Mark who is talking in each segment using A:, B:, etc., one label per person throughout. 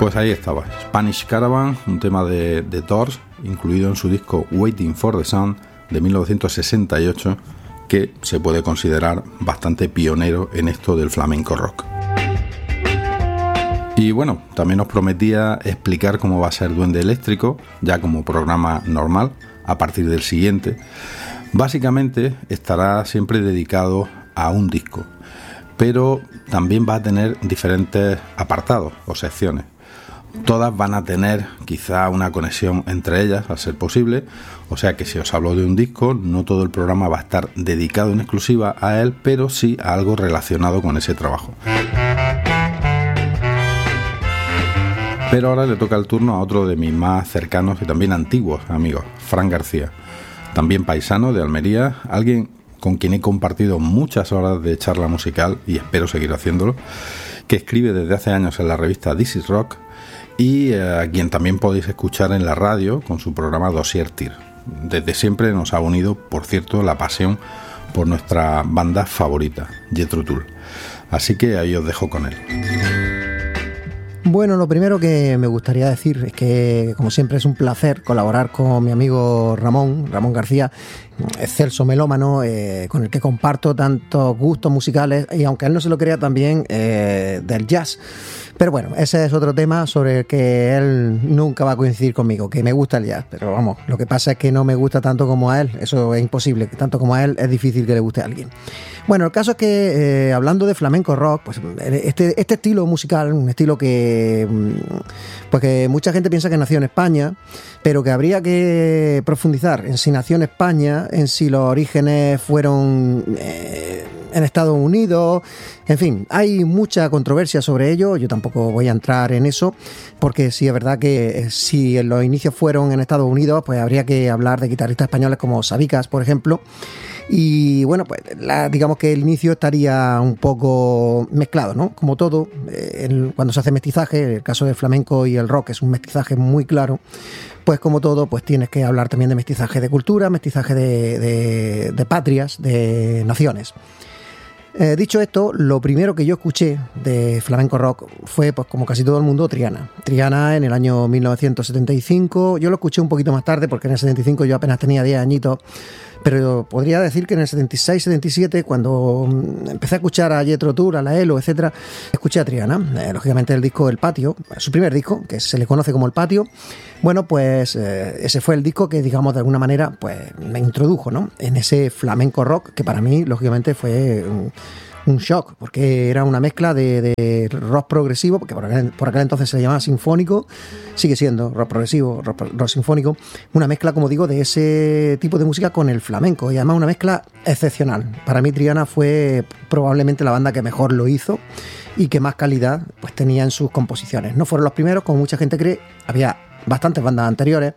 A: Pues ahí estaba, Spanish Caravan, un tema de Doors, incluido en su disco Waiting for the Sun de 1968, que se puede considerar bastante pionero en esto del flamenco rock. Y bueno, también os prometía explicar cómo va a ser Duende Eléctrico, ya como programa normal, a partir del siguiente. Básicamente estará siempre dedicado a un disco, pero también va a tener diferentes apartados o secciones. Todas van a tener quizá una conexión entre ellas, a ser posible, o sea que si os hablo de un disco, no todo el programa va a estar dedicado en exclusiva a él, pero sí a algo relacionado con ese trabajo. Pero ahora le toca el turno a otro de mis más cercanos y también antiguos amigos, Fran García, también paisano de Almería, alguien con quien he compartido muchas horas de charla musical y espero seguir haciéndolo, que escribe desde hace años en la revista This Is Rock y a quien también podéis escuchar en la radio con su programa Dossier Tir. Desde siempre nos ha unido, por cierto, la pasión por nuestra banda favorita, Jethro Tull. Así que ahí os dejo con él.
B: Bueno, lo primero que me gustaría decir es que, como siempre, es un placer colaborar con mi amigo Ramón García, excelso melómano, con el que comparto tantos gustos musicales y, aunque él no se lo crea, también del jazz. Pero bueno, ese es otro tema sobre el que él nunca va a coincidir conmigo, que me gusta el jazz, pero vamos, lo que pasa es que no me gusta tanto como a él, eso es imposible, tanto como a él es difícil que le guste a alguien. Bueno, el caso es que, hablando de flamenco rock, pues este estilo musical, un estilo que, pues que mucha gente piensa que nació en España, pero que habría que profundizar en si nació en España, en si los orígenes fueron en Estados Unidos, en fin, hay mucha controversia sobre ello, yo tampoco voy a entrar en eso, porque sí es verdad que si los inicios fueron en Estados Unidos, pues habría que hablar de guitarristas españoles como Sabicas, por ejemplo, y bueno, pues digamos que el inicio estaría un poco mezclado, ¿no? Como todo, cuando se hace mestizaje, el caso del flamenco y el rock es un mestizaje muy claro, pues como todo, pues tienes que hablar también de mestizaje de cultura, mestizaje de patrias, de naciones. Dicho esto, lo primero que yo escuché de flamenco rock fue, pues como casi todo el mundo, Triana. Triana en el año 1975, yo lo escuché un poquito más tarde porque en el 75 yo apenas tenía 10 añitos, pero podría decir que en el 76, 77, cuando empecé a escuchar a Jethro Tull, a la ELO, etcétera, escuché a Triana, lógicamente el disco El Patio, su primer disco, que se le conoce como El Patio. Bueno, pues ese fue el disco que, digamos, de alguna manera, pues me introdujo, ¿no?, en ese flamenco rock, que para mí, lógicamente, fue un shock, porque era una mezcla de rock progresivo, porque por aquel entonces se le llamaba sinfónico, sigue siendo rock progresivo, rock sinfónico, una mezcla, como digo, de ese tipo de música con el flamenco, y además una mezcla excepcional. Para mí Triana fue probablemente la banda que mejor lo hizo y que más calidad pues tenía en sus composiciones. No fueron los primeros, como mucha gente cree, había bastantes bandas anteriores.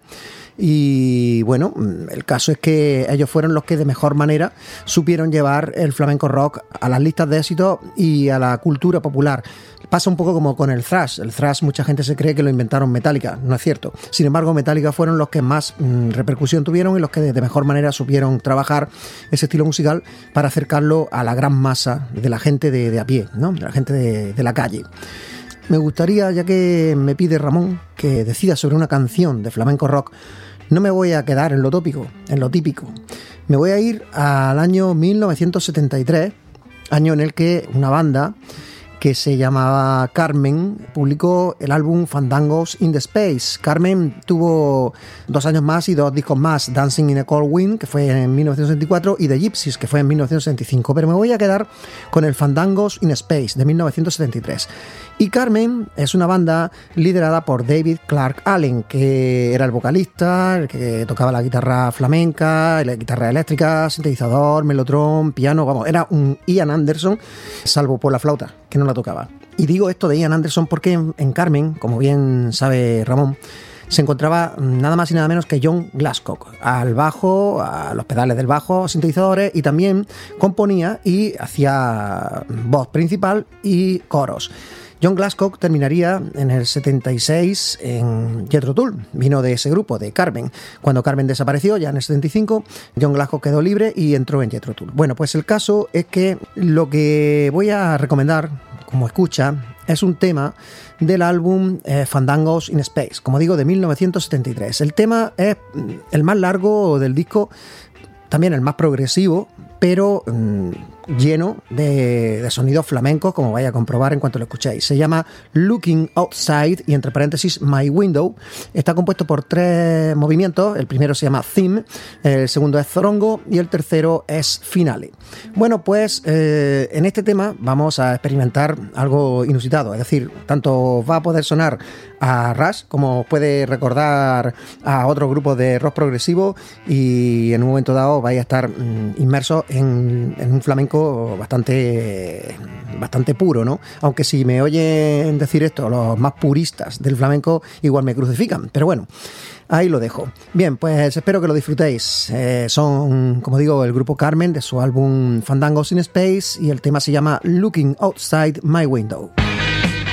B: Y bueno, el caso es que ellos fueron los que de mejor manera supieron llevar el flamenco rock a las listas de éxito y a la cultura popular. Pasa un poco como con el thrash. El thrash mucha gente se cree que lo inventaron Metallica, no es cierto. Sin embargo, Metallica fueron los que más repercusión tuvieron y los que de mejor manera supieron trabajar ese estilo musical para acercarlo a la gran masa de la gente de a pie, ¿no?, de la gente de la calle. Me gustaría, ya que me pide Ramón que decida sobre una canción de flamenco rock, no me voy a quedar en lo tópico, en lo típico. Me voy a ir al año 1973, año en el que una banda que se llamaba Carmen publicó el álbum Fandangos in the Space. Carmen tuvo 2 años más y 2 discos más, Dancing in a Cold Wind, que fue en 1974, y The Gypsies, que fue en 1975. Pero me voy a quedar con el Fandangos in Space, de 1973. Y Carmen es una banda liderada por David Clark Allen, que era el vocalista, el que tocaba la guitarra flamenca, la guitarra eléctrica, sintetizador, melotron, piano, vamos, era un Ian Anderson, salvo por la flauta, que no la tocaba. Y digo esto de Ian Anderson porque en Carmen, como bien sabe Ramón, se encontraba nada más y nada menos que John Glasscock al bajo, a los pedales del bajo, sintetizadores, y también componía y hacía voz principal y coros. John Glasscock terminaría en el 76 en Jethro Tull, vino de ese grupo, de Carmen. Cuando Carmen desapareció, ya en el 75, John Glasscock quedó libre y entró en Jethro Tull. Bueno, pues el caso es que lo que voy a recomendar como escucha, es un tema del álbum Fandangos in Space, como digo, de 1973. El tema es el más largo del disco, también el más progresivo, pero lleno de sonidos flamencos, como vais a comprobar en cuanto lo escuchéis. Se llama Looking Outside y entre paréntesis My Window. Está compuesto por 3 movimientos. El primero se llama Theme, el segundo es Zorongo y el tercero es Finale. Bueno, pues en este tema vamos a experimentar algo inusitado, es decir, tanto va a poder sonar a Rush como puede recordar a otros grupos de rock progresivo, y en un momento dado vais a estar inmersos en un flamenco bastante puro, ¿no? Aunque si me oyen decir esto los más puristas del flamenco igual me crucifican, pero bueno, ahí lo dejo. Bien, pues espero que lo disfrutéis. Son, como digo, el grupo Carmen, de su álbum Fandangos in Space, y el tema se llama Looking Outside My Window.